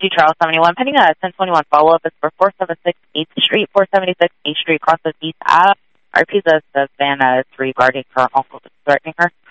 Charles 71, pending a 1021 follow-up is for 476 8th Street, 476 8th Street, crosses East Ave. RP, the Savannah is regarding her uncle threatening her.